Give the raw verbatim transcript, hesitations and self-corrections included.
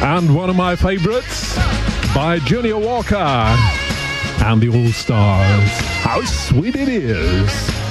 And one of my favorites by Junior Walker and the All Stars. How sweet it is.